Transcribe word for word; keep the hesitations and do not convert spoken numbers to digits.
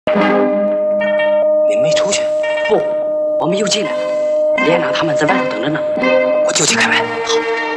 你没出去？ 不，我们又进来了。连长他们在外头等着呢， 我就去开门。 好。